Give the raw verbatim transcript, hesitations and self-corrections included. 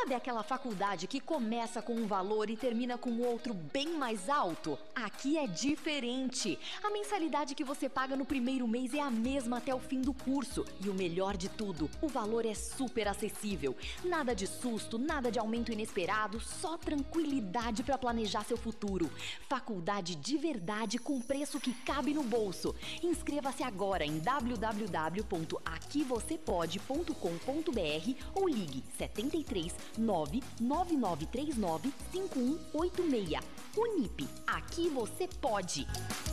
Sabe aquela faculdade que começa com um valor e termina com outro bem mais alto? Aqui é diferente. A mensalidade que você paga no primeiro mês é a mesma até o fim do curso. E o melhor de tudo, o valor é super acessível. Nada de susto, nada de aumento inesperado, só tranquilidade para planejar seu futuro. Faculdade de verdade com preço que cabe no bolso. Inscreva-se agora em w w w ponto aqui você pode ponto com ponto b r ou ligue setenta e três, nove nove nove três nove, cinco um oito seis. Unip, aqui você pode!